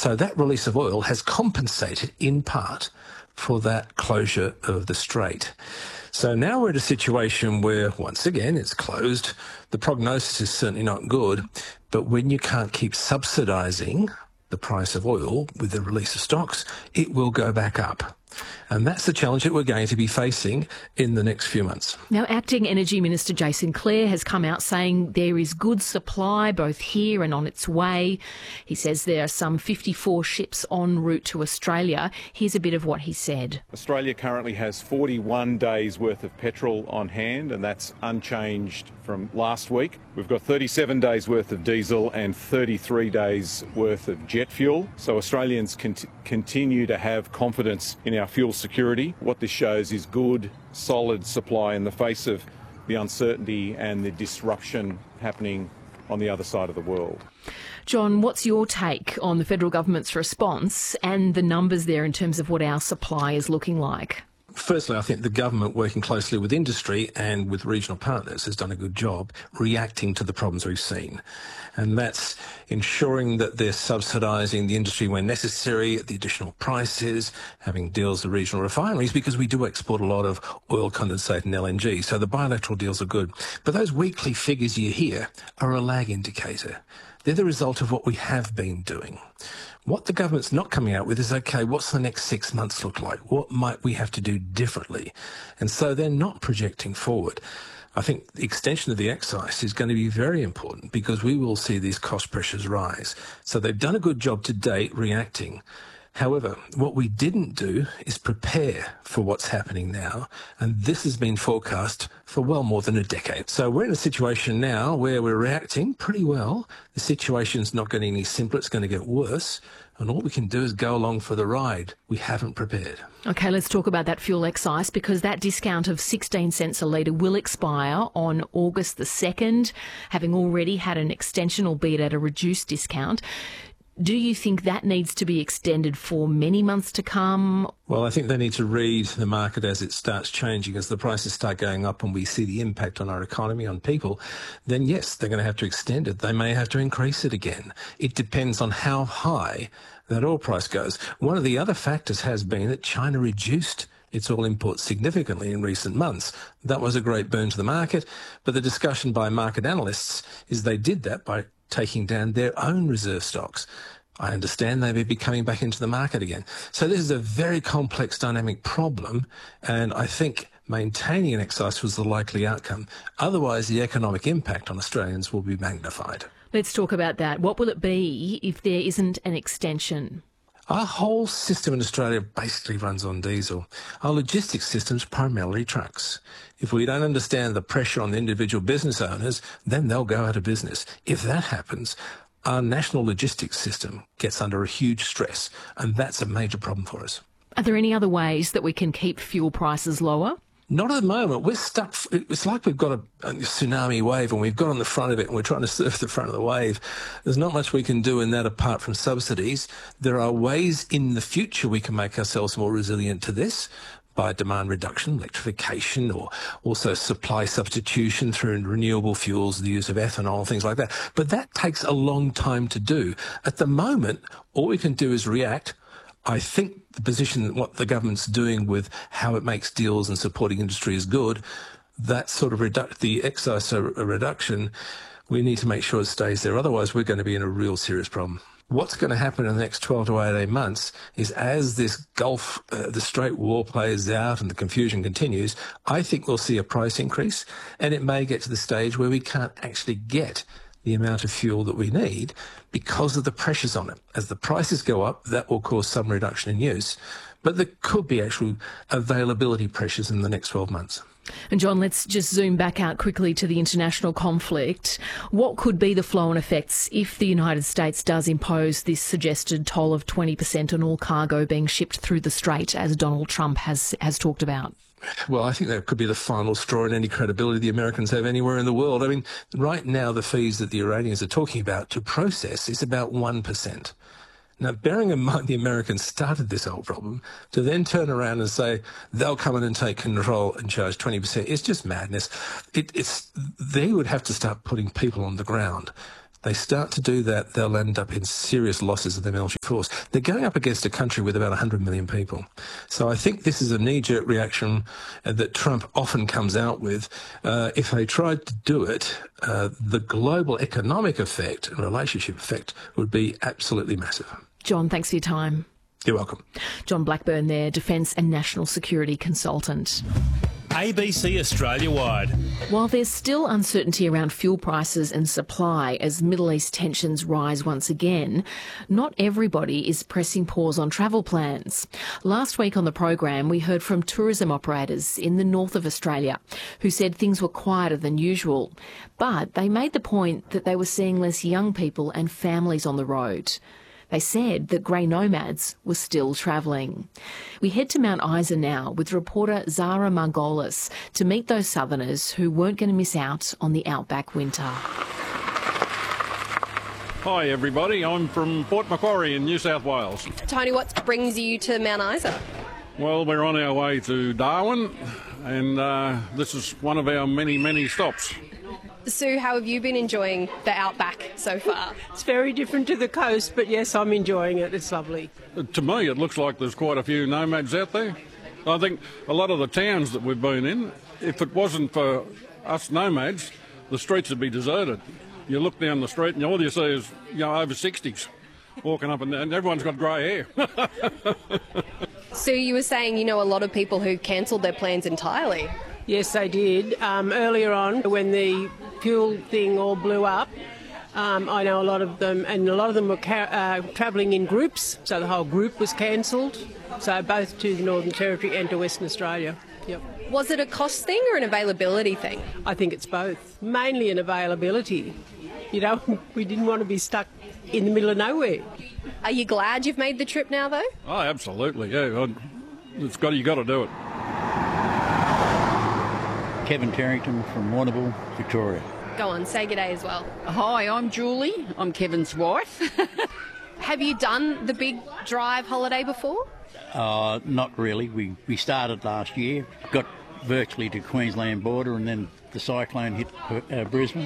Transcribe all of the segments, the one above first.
So that release of oil has compensated in part for that closure of the strait. So now we're in a situation where, once again, it's closed. The prognosis is certainly not good, but when you can't keep subsidising the price of oil with the release of stocks, it will go back up. And that's the challenge that we're going to be facing in the next few months. Now, Acting Energy Minister Jason Clare has come out saying there is good supply both here and on its way. He says there are some 54 ships en route to Australia. Here's a bit of what he said. Australia currently has 41 days worth of petrol on hand, and that's unchanged from last week. We've got 37 days worth of diesel and 33 days worth of jet fuel. So Australians continue to have confidence in our fuel security. What this shows is good, solid supply in the face of the uncertainty and the disruption happening on the other side of the world. John, what's your take on the federal government's response and the numbers there in terms of what our supply is looking like? Firstly, I think the government, working closely with industry and with regional partners, has done a good job reacting to the problems we've seen. And that's ensuring that they're subsidising the industry when necessary at the additional prices, having deals with regional refineries, because we do export a lot of oil condensate and LNG. So the bilateral deals are good. But those weekly figures you hear are a lag indicator. They're the result of what we have been doing. What the government's not coming out with is, OK, what's the next 6 months look like? What might we have to do differently? And so they're not projecting forward. I think the extension of the excise is going to be very important because we will see these cost pressures rise. So they've done a good job to date reacting. However, what we didn't do is prepare for what's happening now, and this has been forecast for well more than a decade. So we're in a situation now where we're reacting pretty well. The situation's not getting any simpler, it's going to get worse, and all we can do is go along for the ride. We haven't prepared. OK, let's talk about that fuel excise, because that discount of 16 cents a litre will expire on August the 2nd, having already had an extension, albeit at a reduced discount. Do you think that needs to be extended for many months to come? Well, I think they need to read the market as it starts changing. As the prices start going up and we see the impact on our economy, on people, then yes, they're going to have to extend it. They may have to increase it again. It depends on how high that oil price goes. One of the other factors has been that China reduced its oil imports significantly in recent months. That was a great boon to the market, but the discussion by market analysts is they did that by taking down their own reserve stocks. I understand they may be coming back into the market again. So this is a very complex dynamic problem, and I think maintaining an excise was the likely outcome. Otherwise, the economic impact on Australians will be magnified. Let's talk about that. What will it be if there isn't an extension? Our whole system in Australia basically runs on diesel. Our logistics system's primarily trucks. If we don't understand the pressure on the individual business owners, then they'll go out of business. If that happens, our national logistics system gets under a huge stress, and that's a major problem for us. Are there any other ways that we can keep fuel prices lower? Not at the moment. We're stuck. It's like we've got a tsunami wave and we've got on the front of it and we're trying to surf the front of the wave. There's not much we can do in that apart from subsidies. There are ways in the future we can make ourselves more resilient to this by demand reduction, electrification, or also supply substitution through renewable fuels, the use of ethanol, things like that. But that takes a long time to do. At the moment, all we can do is react. I think the position, what the government's doing with how it makes deals and supporting industry is good. That sort of the excise reduction, we need to make sure it stays there. Otherwise, we're going to be in a real serious problem. What's going to happen in the next 12 to 18 months is as this Gulf, the Strait War plays out and the confusion continues, I think we'll see a price increase, and it may get to the stage where we can't actually get the amount of fuel that we need because of the pressures on it. As the prices go up, that will cause some reduction in use, but there could be actual availability pressures in the next 12 months. And John, let's just zoom back out quickly to the international conflict. What could be the flow-on effects if the United States does impose this suggested toll of 20% on all cargo being shipped through the Strait, as Donald Trump has talked about? Well, I think that could be the final straw in any credibility the Americans have anywhere in the world. I mean, right now, the fees that the Iranians are talking about to process is about 1%. Now, bearing in mind the Americans started this whole problem, to then turn around and say they'll come in and take control and charge 20%, it's just madness. They would have to start putting people on the ground they start to do that, they'll end up in serious losses of their military force. They're going up against a country with about 100 million people. So I think this is a knee-jerk reaction that Trump often comes out with. If they tried to do it, the global economic effect and relationship effect would be absolutely massive. John, thanks for your time. You're welcome. John Blackburn there, Defence and National Security Consultant. ABC Australia-wide. While there's still uncertainty around fuel prices and supply as Middle East tensions rise once again, not everybody is pressing pause on travel plans. Last week on the program, we heard from tourism operators in the north of Australia who said things were quieter than usual. But they made the point that they were seeing less young people and families on the road. They said that grey nomads were still travelling. We head to Mount Isa now with reporter Zara Margolis to meet those southerners who weren't going to miss out on the outback winter. Hi everybody, I'm from Port Macquarie in New South Wales. Tony, what brings you to Mount Isa? Well, we're on our way to Darwin and this is one of our many stops. Sue, how have you been enjoying the outback so far? It's very different to the coast, but yes, I'm enjoying it. It's lovely. To me, it looks like there's quite a few nomads out there. I think a lot of the towns that we've been in, if it wasn't for us nomads, the streets would be deserted. You look down the street and all you see is, over 60s walking up and everyone's got grey hair. Sue, you were saying you know a lot of people who cancelled their plans entirely. Yes, they did. Earlier on, when the fuel thing all blew up, I know a lot of them, and a lot of them were travelling in groups, so the whole group was cancelled, so both to the Northern Territory and to Western Australia. Yep. Was it a cost thing or an availability thing? I think it's both. Mainly an availability. We didn't want to be stuck in the middle of nowhere. Are you glad you've made the trip now, though? Oh, absolutely, yeah. You got to do it. Kevin Terrington from Warrnambool, Victoria. Go on, say g'day as well. Hi, I'm Julie. I'm Kevin's wife. Have you done the big drive holiday before? Not really. We started last year, got virtually to Queensland border, and then the cyclone hit Brisbane.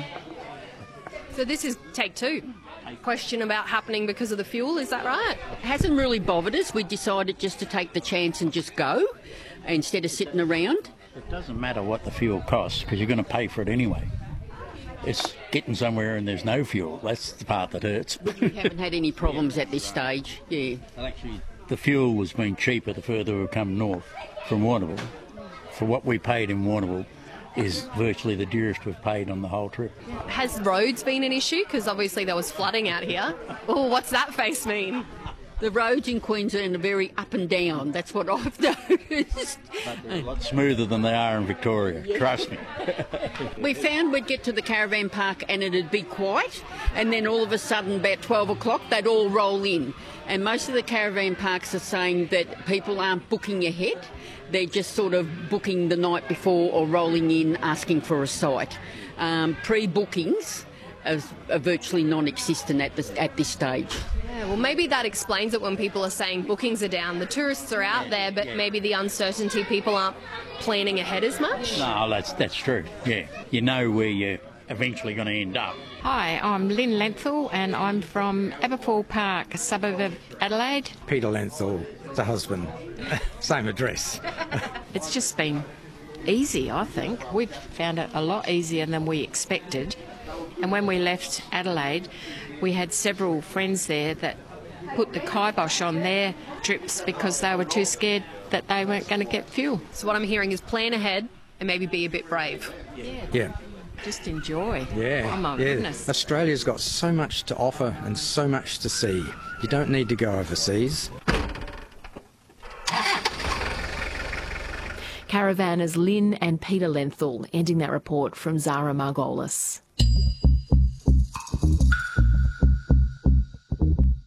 So this is take two. Question about happening because of the fuel, is that right? It hasn't really bothered us. We decided just to take the chance and just go instead of sitting around. It doesn't matter what the fuel costs because you're going to pay for it anyway. It's getting somewhere and there's no fuel. That's the part that hurts. We haven't had any problems at this stage, yeah. And actually, the fuel was being cheaper the further we come north from Warrnambool. For what we paid in Warrnambool is virtually the dearest we've paid on the whole trip. Has roads been an issue? Because obviously there was flooding out here. Oh, what's that face mean? The roads in Queensland are very up and down. That's what I've noticed. But they're a lot smoother than they are in Victoria, trust me. We found we'd get to the caravan park and it'd be quiet, and then all of a sudden about 12 o'clock they'd all roll in. And most of the caravan parks are saying that people aren't booking ahead. They're just sort of booking the night before or rolling in asking for a site. Pre-bookings are virtually non-existent at this stage. Yeah, well, maybe that explains it when people are saying bookings are down. The tourists are out there, but maybe the uncertainty, people aren't planning ahead as much? No, that's true, yeah. You know where you're eventually going to end up. Hi, I'm Lynn Lenthal and I'm from Aberfoyle Park, a suburb of Adelaide. Peter Lenthal, the husband. Same address. It's just been easy, I think. We've found it a lot easier than we expected. And when we left Adelaide, we had several friends there that put the kibosh on their trips because they were too scared that they weren't going to get fuel. So what I'm hearing is plan ahead and maybe be a bit brave. Yeah. Just enjoy. Yeah. Oh, my goodness. Australia's got so much to offer and so much to see. You don't need to go overseas. Caravanners Lynn and Peter Lenthal, ending that report from Zara Margolis.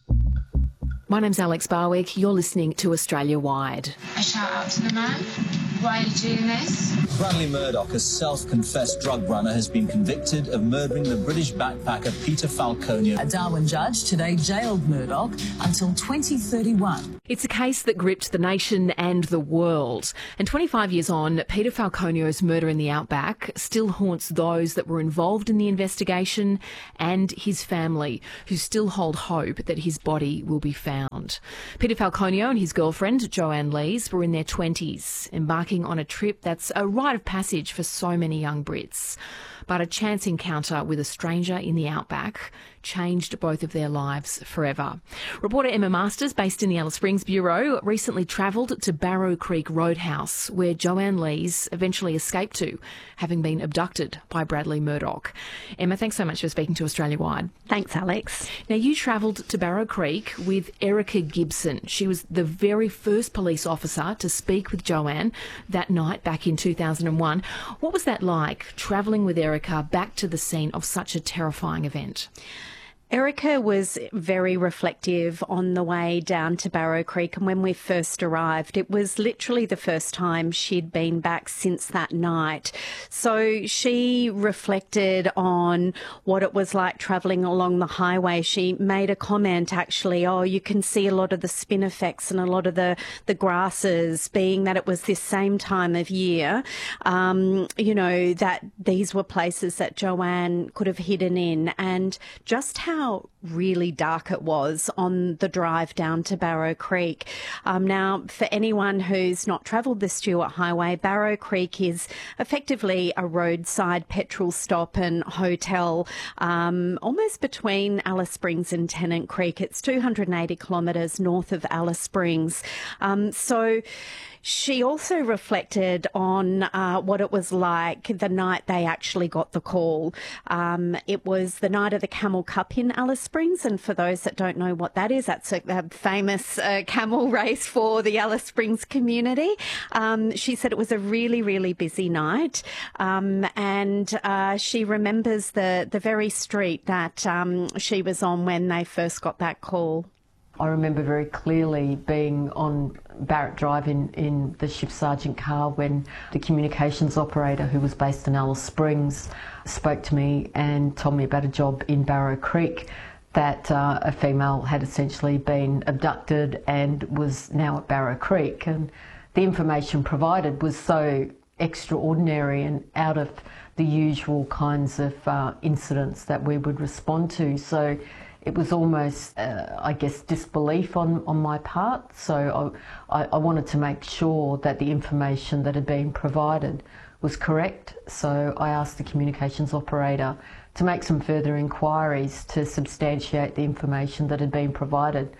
My name's Alex Barwick. You're listening to Australia Wide. A shout out to the man. Why did you do this? Bradley Murdoch, a self-confessed drug runner, has been convicted of murdering the British backpacker Peter Falconio. A Darwin judge today jailed Murdoch until 2031. It's a case that gripped the nation and the world. And 25 years on, Peter Falconio's murder in the Outback still haunts those that were involved in the investigation and his family, who still hold hope that his body will be found. Peter Falconio and his girlfriend, Joanne Lees, were in their 20s, embarking on a trip that's a rite of passage for so many young Brits. But a chance encounter with a stranger in the Outback changed both of their lives forever. Reporter Emma Masters, based in the Alice Springs Bureau, recently travelled to Barrow Creek Roadhouse, where Joanne Lees eventually escaped to, having been abducted by Bradley Murdoch. Emma, thanks so much for speaking to Australia Wide. Thanks, Alex. Now, you travelled to Barrow Creek with Erica Gibson. She was the very first police officer to speak with Joanne that night back in 2001. What was that like, travelling with Erica back to the scene of such a terrifying event? Erica was very reflective on the way down to Barrow Creek, and when we first arrived, it was literally the first time she'd been back since that night. So she reflected on what it was like travelling along the highway. She made a comment, actually, you can see a lot of the spinifex and a lot of the grasses, being that it was this same time of year, that these were places that Joanne could have hidden in, and just how really dark it was on the drive down to Barrow Creek. Now, for anyone who's not travelled the Stuart Highway, Barrow Creek is effectively a roadside petrol stop and hotel, almost between Alice Springs and Tennant Creek. It's 280 kilometres north of Alice Springs. So she also reflected on what it was like the night they actually got the call. It was the night of the Camel Cup in Alice Springs, and for those that don't know what that is, that's a famous camel race for the Alice Springs community. She said it was a really, really busy night, and she remembers the very street that she was on when they first got that call. I remember very clearly being on Barrett Drive in the Shift Sergeant car when the communications operator, who was based in Alice Springs, spoke to me and told me about a job in Barrow Creek, that a female had essentially been abducted and was now at Barrow Creek. And the information provided was so extraordinary and out of the usual kinds of incidents that we would respond to. So it was almost, disbelief on my part. So I wanted to make sure that the information that had been provided was correct. So I asked the communications operator to make some further inquiries to substantiate the information that had been provided.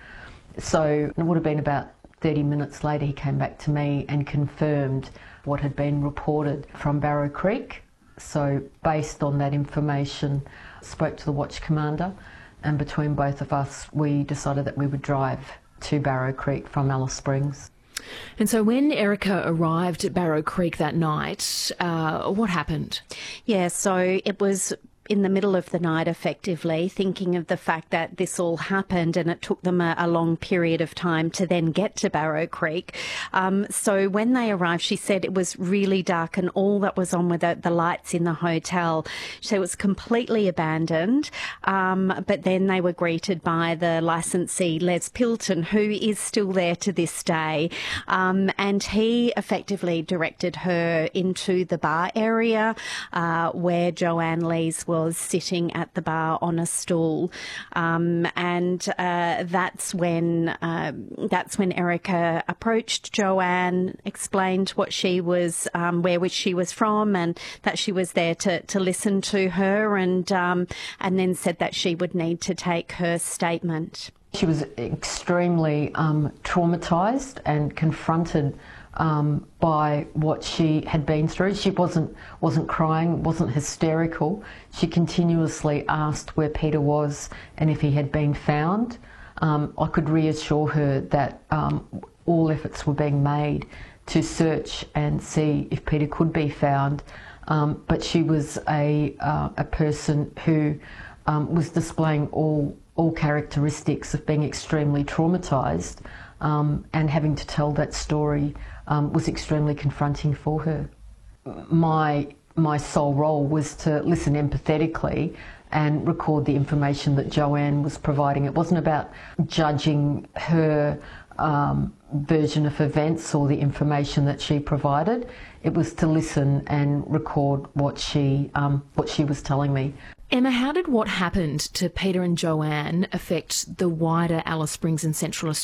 So it would have been about 30 minutes later he came back to me and confirmed what had been reported from Barrow Creek. So based on that information, I spoke to the watch commander, and between both of us we decided that we would drive to Barrow Creek from Alice Springs. And so when Erica arrived at Barrow Creek that night, what happened? Yeah, so it was in the middle of the night, effectively, thinking of the fact that this all happened and it took them a long period of time to then get to Barrow Creek. So when they arrived, she said it was really dark and all that was on were the lights in the hotel. So it was completely abandoned. But then they were greeted by the licensee, Les Pilton, who is still there to this day. And he effectively directed her into the bar area where Joanne Lees was sitting at the bar on a stool, and that's when Erica approached Joanne, explained what she was, where she was from, and that she was there to listen to her, and then said that she would need to take her statement. She was extremely traumatised and confronted by what she had been through. She wasn't crying, wasn't hysterical. She continuously asked where Peter was and if he had been found. I could reassure her that all efforts were being made to search and see if Peter could be found. But she was a person who was displaying all characteristics of being extremely traumatised. and having to tell that story was extremely confronting for her. My sole role was to listen empathetically and record the information that Joanne was providing. It wasn't about judging her version of events or the information that she provided. It was to listen and record what she was telling me. Emma, how did what happened to Peter and Joanne affect the wider Alice Springs and Central Australia